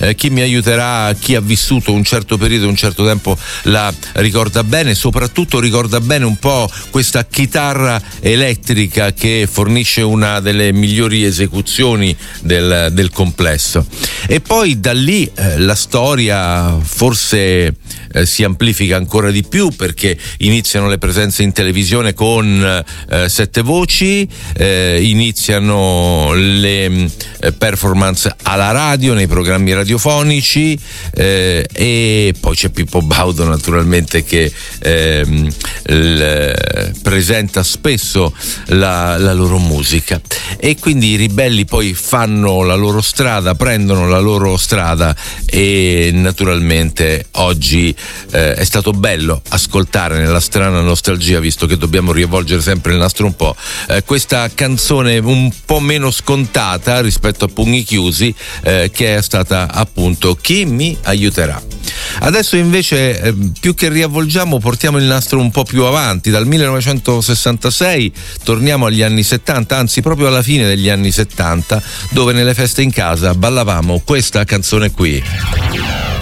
Chi mi aiuterà, chi ha vissuto un certo periodo, un certo tempo la ricorda bene, soprattutto ricorda bene un po' questa chitarra elettrica che fornisce una delle migliori esecuzioni del complesso. E poi da lì la storia forse si amplifica ancora di più, perché iniziano le presenze in televisione con 7 voci, iniziano le performance alla radio, nei programmi radiofonici, e poi c'è Pippo Baudo naturalmente che presenta spesso la loro musica, e quindi i Ribelli poi fanno la loro strada, prendono la loro strada, e naturalmente oggi è stato bello ascoltare nella strana nostalgia, visto che dobbiamo riavvolgere sempre il nastro un po', questa canzone un po' meno scontata rispetto a Pugni Chiusi, che è stata appunto Chi mi aiuterà. Adesso invece più che riavvolgiamo portiamo il nastro un po' più avanti, dal 1966 torniamo agli anni 70, anzi proprio alla fine degli anni 70, dove nelle feste in casa ballavamo questa canzone qui.